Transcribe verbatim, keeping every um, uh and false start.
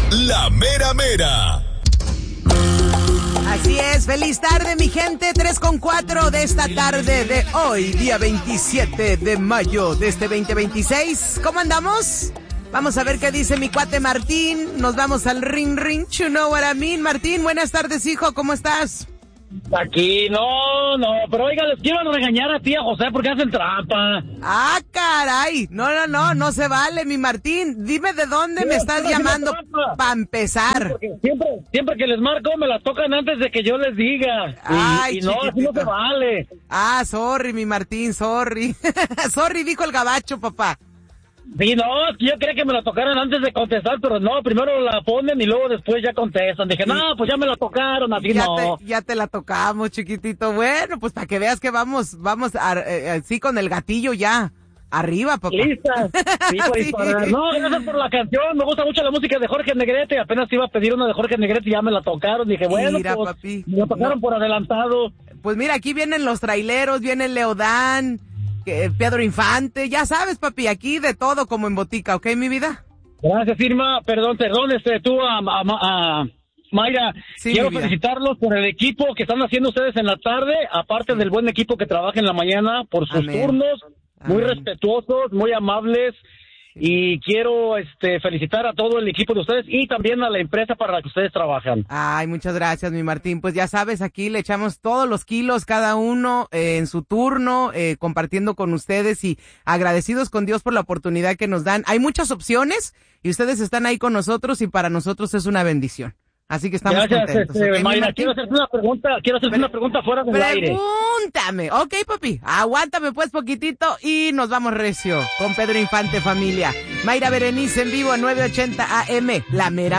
La Mera Mera. Así es, feliz tarde mi gente, tres con cuatro de esta tarde de hoy, día veintisiete de mayo de este veinte veintiséis. ¿Cómo andamos? Vamos a ver qué dice mi cuate Martín. Nos vamos al ring ring, you know what I mean. Martín, buenas tardes, hijo, ¿cómo estás? Aquí, no, no, pero oiga, les quiero regañar a ti, a José, porque hacen trampa. Ah, caray, no, no, no, no se vale, mi Martín. Dime de dónde Sí, me estás llamando para empezar. Porque siempre, siempre que les marco me la tocan antes de que yo les diga. Y, Ay, y no, así no chiquitito. se vale. Ah, sorry, mi Martín, sorry. Sorry, dijo el gabacho, papá. Sí, no, es que yo quería que me la tocaran antes de contestar, pero no, primero la ponen y luego después ya contestan. Dije, Sí. no, pues ya me la tocaron, así ya no. Te, ya te la tocamos, chiquitito. Bueno, pues para que veas que vamos, vamos a, eh, así con el gatillo ya. Arriba, papá. Lista. Sí, para Sí. disparar. No, gracias por la canción. Me gusta mucho la música de Jorge Negrete. Apenas iba a pedir una de Jorge Negrete y ya me la tocaron. Dije, bueno, Mira, pues papi. me la tocaron No. por adelantado. Pues mira, aquí vienen los traileros, viene Leodán, que- Pedro Infante, ya sabes, papi, aquí de todo como en botica, ¿ok, mi vida? Gracias, Irma. Perdón, perdón, este, tú a, a, a Mayra. Sí, Quiero mi vida. felicitarlos por el equipo que están haciendo ustedes en la tarde, aparte del buen equipo que trabaja en la mañana, por sus Amén. turnos, muy Amén. respetuosos, muy amables. Y quiero este felicitar a todo el equipo de ustedes y también a la empresa para la que ustedes trabajan. Ay, muchas gracias, mi Martín. Pues ya sabes, aquí le echamos todos los kilos cada uno eh, en su turno, eh, compartiendo con ustedes y agradecidos con Dios por la oportunidad que nos dan. Hay muchas opciones y ustedes están ahí con nosotros y para nosotros es una bendición. Así que estamos Gracias, contentos. este, ¿Ok, mi Mayra. Martín? Quiero hacerte una pregunta, quiero hacerte Pre- una pregunta fuera del aire. Pregúntame. Ok, papi. Aguántame pues poquitito y nos vamos recio con Pedro Infante, familia. Mayra Berenice en vivo a nueve ochenta A M. La Mera